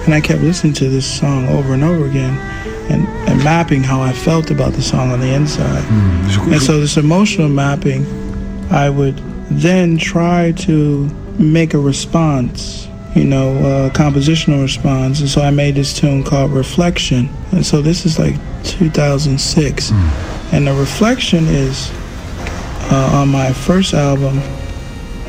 And I kept listening to this song over and over again and mapping how I felt about the song on the inside. And so this emotional mapping, I would then try to make a response, a compositional response. And so I made this tune called Reflection. And so this is like 2006. And the Reflection is on my first album,